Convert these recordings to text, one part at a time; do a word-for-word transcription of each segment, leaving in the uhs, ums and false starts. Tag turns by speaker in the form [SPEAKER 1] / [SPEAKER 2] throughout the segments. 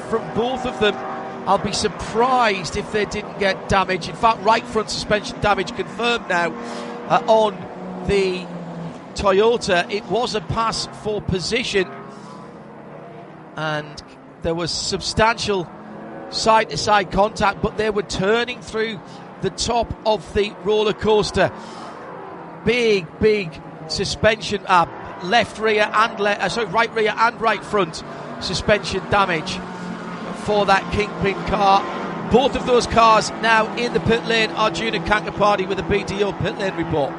[SPEAKER 1] from both of them. I'll be surprised if they didn't get damage. In fact, right front suspension damage confirmed now uh, on the Toyota. It was a pass for position, and there was substantial side-to-side contact, but they were turning through the top of the roller coaster. Big, big suspension, uh, left rear and le- uh, sorry, right rear and right front suspension damage for that Kingpin car. Both of those cars now in the pit lane. Arjuna Kankapati with a B D O pit lane report.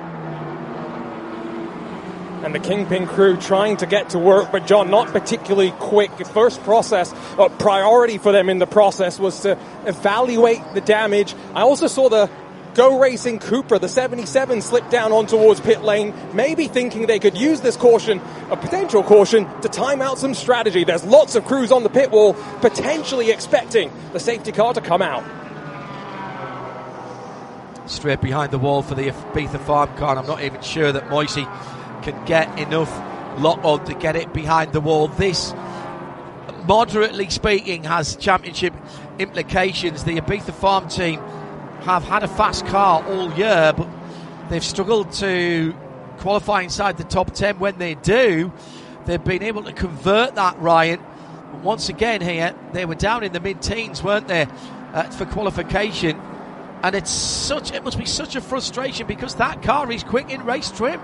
[SPEAKER 2] And the Kingpin crew trying to get to work, but John, not particularly quick. The first process, uh, priority for them in the process was to evaluate the damage. I also saw the Go Racing Cooper, the seventy-seven, slip down on towards pit lane, maybe thinking they could use this caution, a potential caution, to time out some strategy. There's lots of crews on the pit wall, potentially expecting the safety car to come out.
[SPEAKER 1] Straight behind the wall for the Ibiza Farm car, and I'm not even sure that Moisey can get enough lock on to get it behind the wall. This, moderately speaking, has championship implications. The Ibiza Farm team have had a fast car all year, but they've struggled to qualify inside the top ten. When they do, they've been able to convert that, Ryan. But once again here, they were down in the mid-teens, weren't they, uh, for qualification. And it's such it must be such a frustration, because that car is quick in race trim.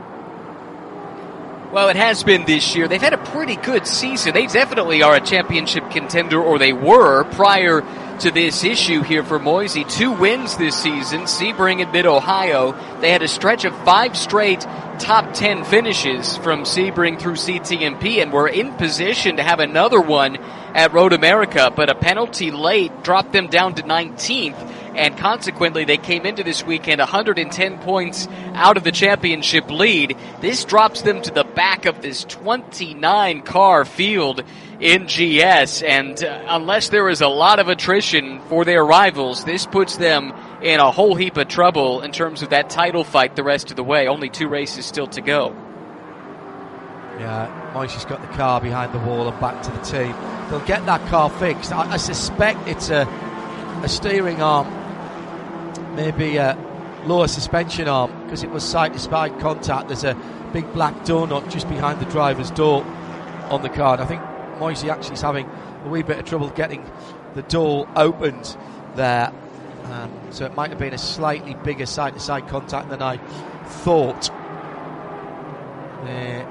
[SPEAKER 3] Well, it has been this year. They've had a pretty good season. They definitely are a championship contender, or they were prior to this issue here for Moisey. Two wins this season, Sebring and Mid-Ohio. They had a stretch of five straight top ten finishes from Sebring through C T M P, and were in position to have another one at Road America, but a penalty late dropped them down to nineteenth. And consequently, they came into this weekend one hundred ten points out of the championship lead. This drops them to the back of this twenty-nine car field in G S. And uh, unless there is a lot of attrition for their rivals, this puts them in a whole heap of trouble in terms of that title fight the rest of the way. Only two races still to go.
[SPEAKER 1] Yeah, Moisey's got the car behind the wall and back to the team. They'll get that car fixed. I, I suspect it's a, a steering arm, maybe a lower suspension arm, because it was side-to-side contact. There's a big black donut just behind the driver's door on the car. And I think Moisey actually is having a wee bit of trouble getting the door opened there. Um, so it might have been a slightly bigger side-to-side contact than I thought. Uh,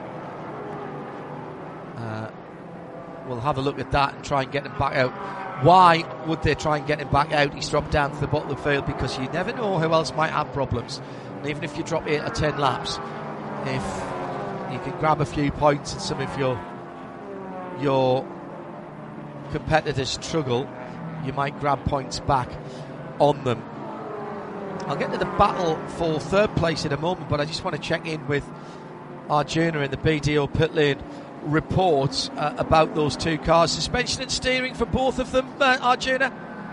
[SPEAKER 1] uh, we'll have a look at that and try and get him back out. Why would they try and get him back out? He's dropped down to the bottom of the field because you never know who else might have problems. And even if you drop eight or ten laps, if you can grab a few points and some of your your competitors struggle, you might grab points back on them. I'll get to the battle for third place in a moment, but I just want to check in with Arjuna in the B D O pit lane reports uh, about those two cars. Suspension and steering for both of them, uh, Arjuna?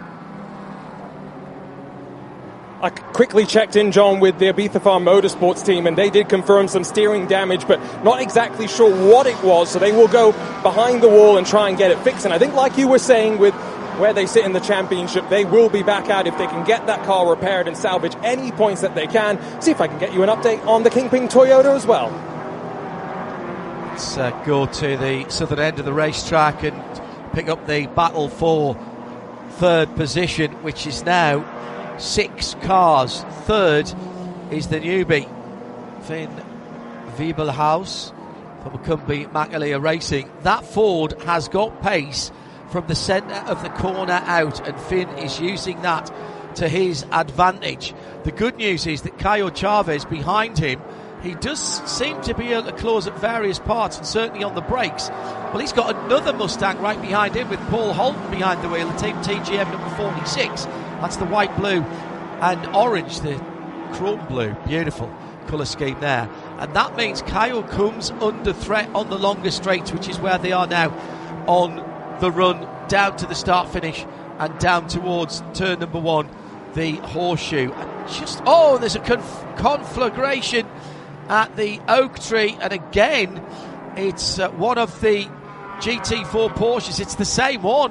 [SPEAKER 2] I quickly checked in, John, with the Ibiza Farm Motorsports team, and they did confirm some steering damage, but not exactly sure what it was, so they will go behind the wall and try and get it fixed. And I think, like you were saying, with where they sit in the championship, they will be back out if they can get that car repaired and salvage any points that they can. See if I can get you an update on the Kingpin Toyota as well.
[SPEAKER 1] Let's uh, go to the southern end of the racetrack and pick up the battle for third position, which is now six cars. Third is the newbie, Finn Wiebelhaus from Macumbi Makalia Racing. That Ford has got pace from the centre of the corner out, and Finn is using that to his advantage. The good news is that Caio Chavez behind him, he does seem to be able to close at various parts, and certainly on the brakes. Well, he's got another Mustang right behind him with Paul Holton behind the wheel, the team T G M number forty-six. That's the white, blue and orange, the chrome blue. Beautiful colour scheme there. And that means Caio comes under threat on the longer straights, which is where they are now on the run down to the start finish and down towards turn number one, the horseshoe. And just oh, there's a conf- conflagration at the Oak Tree, and again it's uh, one of the G T four Porsches. It's the same one.